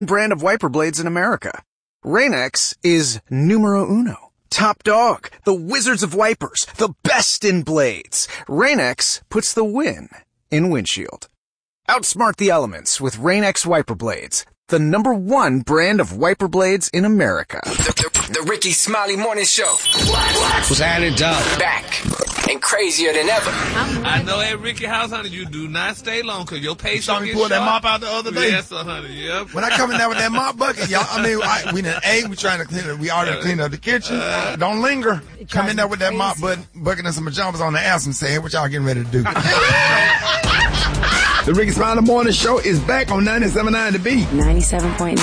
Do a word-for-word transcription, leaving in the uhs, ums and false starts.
brand of wiper blades in America. Rain-X is numero uno. Top dog, the wizards of wipers, the best in blades. Rain-X puts the win in windshield. Outsmart the elements with Rain-X wiper blades, the number one brand of wiper blades in America. The, the, the Ricky Smiley Morning Show. What? What? What's happening, dog? Back and crazier than ever. I know at Ricky House, honey, you do not stay long because your patience saw me gets pull that short. mop out the other day. Yes, sir, honey. Yep. When I come in there with that mop bucket, y'all, I mean, I, we done ate, we trying to clean it. We already cleaned up the kitchen. Uh, Don't linger. Come in there with that mop bucket, bucket and some pajamas on the ass and say, hey, what y'all getting ready to do? The Ricky Smiley Morning Show is back on ninety-seven point nine The Beat. ninety-seven point nine